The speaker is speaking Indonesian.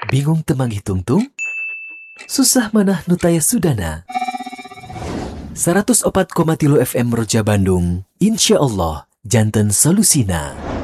Bingung temang hitung-tung? Susah manah nutaya sudana. 104,3 FM Roja Bandung, insya Allah, janten solusina.